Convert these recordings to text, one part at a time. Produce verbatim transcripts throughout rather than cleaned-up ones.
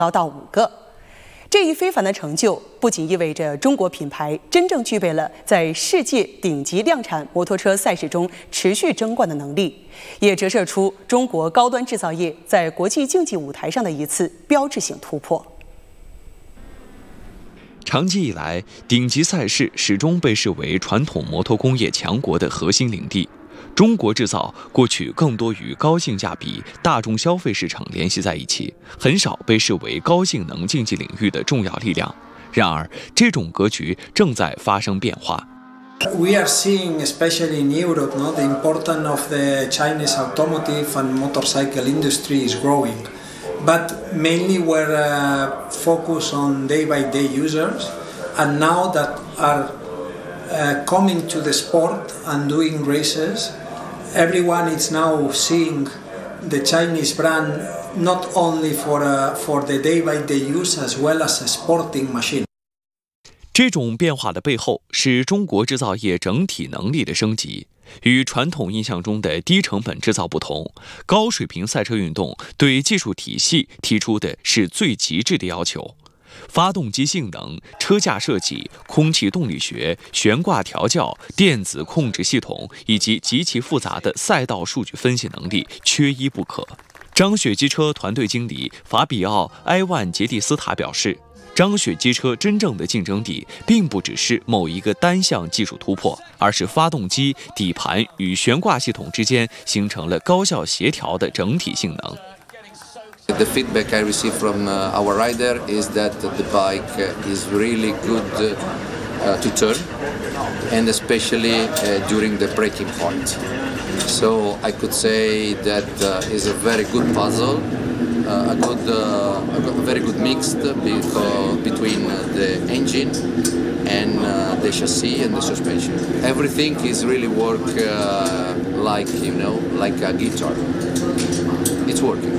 到五个。这一非凡的成就不仅意味着中国品牌真正具备了在世界顶级量产摩托车赛事中持续争冠的能力，也折射出中国高端制造业在国际竞技舞台上的一次标志性突破。 长期以来，顶级赛事始终被视为传统摩托工业强国的核心领地。中国制造过去更多与高性价比、大众消费市场联系在一起，很少被视为高性能竞技领域的重要力量。然而，这种格局正在发生变化。 We are seeing, especially in Europe, no, the importance of the Chinese automotive and motorcycle industry is growing, but mainly we're uh, focused on day-by-day users, and now that are uh, coming to the sport and doing races, everyone is now seeing the Chinese brand not only for uh, for the day-by-day use as well as a sporting machine. 这种变化的背后是中国制造业整体能力的升级。与传统印象中的低成本制造不同，高水平赛车运动对技术体系提出的是最极致的要求。发动机性能、车架设计、空气动力学、悬挂调教、电子控制系统以及极其复杂的赛道数据分析能力缺一不可。张雪机车团队经理法比奥·埃万杰蒂斯塔表示，张雪机车真正的竞争力并不只是某一个单项技术突破，而是发动机、底盘与悬挂系统之间形成了高效协调的整体性能。 The feedback I receive from uh, our rider is that the bike is really good uh, to turn, and especially uh, during the braking point. So I could say that uh, is a very good puzzle, uh, a good, uh, a very good mix between the engine and uh, the chassis and the suspension. Everything is really work uh, like you know, like a guitar. It's working.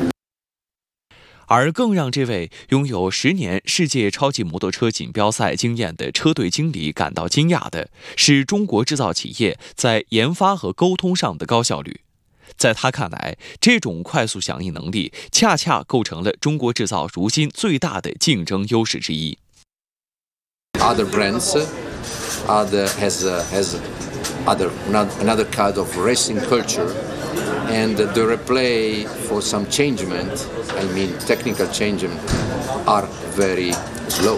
而更让这位拥有十年世界超级摩托车锦标赛经验的车队经理感到惊讶的是，中国制造企业在研发和沟通上的高效率。在他看来，这种快速响应能力恰恰构成了中国制造如今最大的竞争优势之一。 Other brands, other has uh, has other another kind of racing culture. And the replay for some changement, I mean technical changement, are very slow.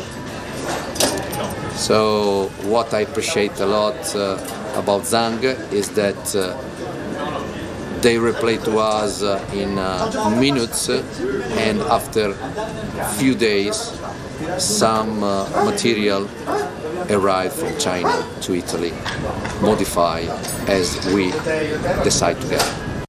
So what I appreciate a lot uh, about Zhang is that uh, they replay to us uh, in uh, minutes, and after a few days, some uh, material arrived from China to Italy, modified as we decide together.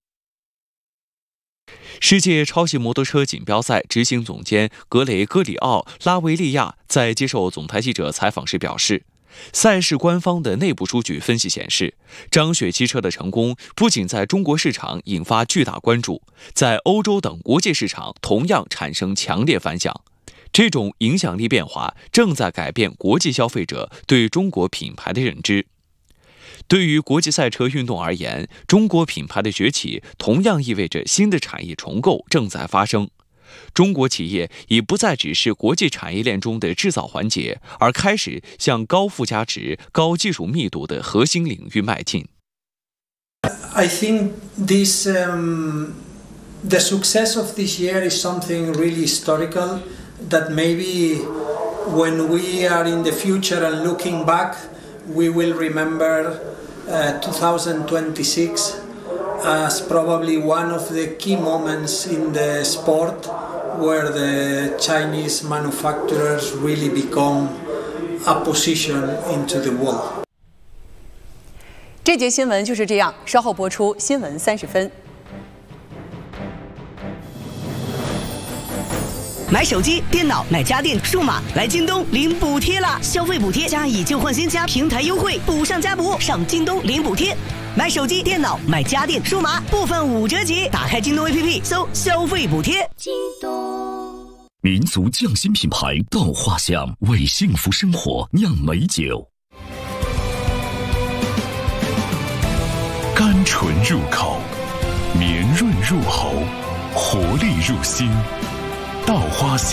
世界超级摩托车锦标赛执行总监格雷戈里奥·拉维利亚在接受总台记者采访时表示，赛事官方的内部数据分析显示，张雪汽车的成功不仅在中国市场引发巨大关注，在欧洲等国际市场同样产生强烈反响。这种影响力变化正在改变国际消费者对中国品牌的认知。对于国际赛车运动而言，中国品牌的崛起同样意味着新的产业重构正在发生。中国企业已不再只是国际产业链中的制造环节，而开始向高附加值、高技术密度的核心领域迈进。 I think this um, the success of this year is something really historical that maybe when we are in the future and looking back, we will remember uh, twenty twenty-six as probably one of the key moments in the sport where the Chinese manufacturers really become a position into the world. 这节新闻就是这样，稍后播出新闻三十分。 买手机、电脑、买家电、数码，来京东领补贴啦！消费补贴加以旧换新加平台优惠，补上加补，上京东领补贴。买手机、电脑、买家电、数码，部分五折起。打开京东 A P P， 搜消费补贴。京东民族匠心品牌稻花香，为幸福生活酿美酒，甘醇入口，绵润入喉，活力入心。稻花香。